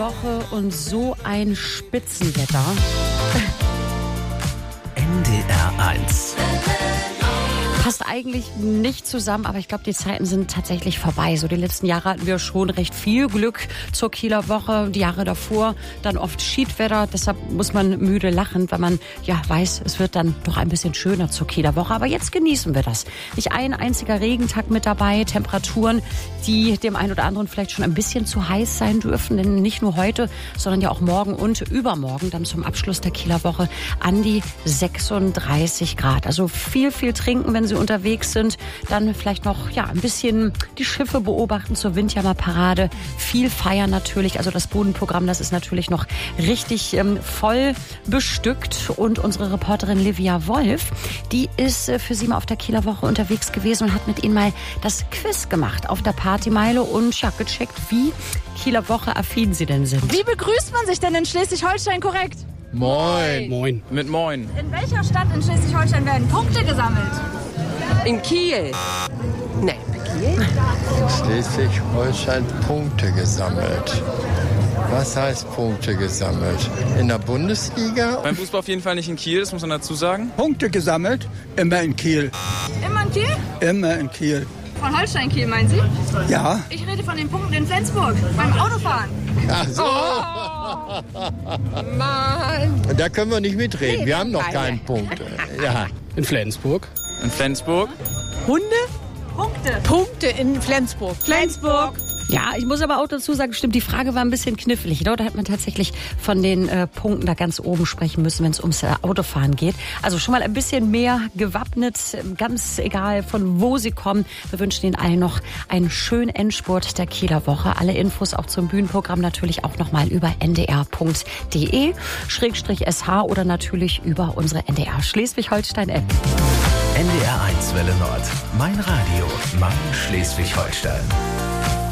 Woche und so ein Spitzenwetter. NDR 1. Passt eigentlich nicht zusammen, aber ich glaube, die Zeiten sind tatsächlich vorbei. So die letzten Jahre hatten wir schon recht viel Glück zur Kieler Woche. Die Jahre davor dann oft Schiedwetter. Deshalb muss man müde lachen, weil man ja weiß, es wird dann doch ein bisschen schöner zur Kieler Woche. Aber jetzt genießen wir das. Nicht ein einziger Regentag mit dabei. Temperaturen, die dem einen oder anderen vielleicht schon ein bisschen zu heiß sein dürfen. Denn nicht nur heute, sondern ja auch morgen und übermorgen dann zum Abschluss der Kieler Woche an die 36 Grad. Also viel trinken, wenn Sie unterwegs sind. Dann vielleicht noch ein bisschen die Schiffe beobachten zur Windjammerparade. Viel feiern natürlich. Also das Bodenprogramm, das ist natürlich noch richtig voll bestückt. Und unsere Reporterin Livia Wolf, die ist für Sie mal auf der Kieler Woche unterwegs gewesen und hat mit Ihnen mal das Quiz gemacht auf der Partymeile und gecheckt, wie Kieler Woche affin Sie denn sind. Wie begrüßt man sich denn in Schleswig-Holstein korrekt? Moin. Moin. Mit Moin. In welcher Stadt in Schleswig-Holstein werden Punkte gesammelt? In Kiel. Nee, Kiel? Schleswig-Holstein Punkte gesammelt. Was heißt Punkte gesammelt? In der Bundesliga? Beim Fußball auf jeden Fall nicht in Kiel, das muss man dazu sagen. Punkte gesammelt? Immer in Kiel. Immer in Kiel? Immer in Kiel. Von Holstein-Kiel, meinen Sie? Ja. Ich rede von den Punkten in Flensburg, beim Autofahren. Ach so. Oh, Mann. Da können wir nicht mitreden. Nee, wir haben noch keine. keinen Punkt. Ja. In Flensburg. In Flensburg. Hunde? Punkte. Punkte in Flensburg. Flensburg. Ja, ich muss aber auch dazu sagen, stimmt, die Frage war ein bisschen knifflig. Da hat man tatsächlich von den Punkten da ganz oben sprechen müssen, wenn es ums Autofahren geht. Also schon mal ein bisschen mehr gewappnet, ganz egal von wo Sie kommen. Wir wünschen Ihnen allen noch einen schönen Endspurt der Kieler Woche. Alle Infos auch zum Bühnenprogramm natürlich auch nochmal über ndr.de/sh oder natürlich über unsere NDR Schleswig-Holstein-App. NDR 1 Welle Nord. Mein Radio. Mein Schleswig-Holstein.